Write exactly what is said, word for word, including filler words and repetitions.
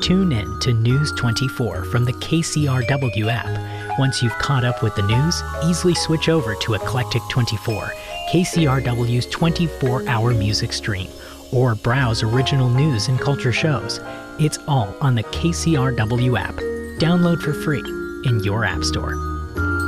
Tune in to News twenty-four from the K C R W app. Once you've caught up with the news, easily switch over to Eclectic twenty-four, K C R W's twenty-four hour music stream, or browse original news and culture shows. It's all on the K C R W app. Download for free in your app store.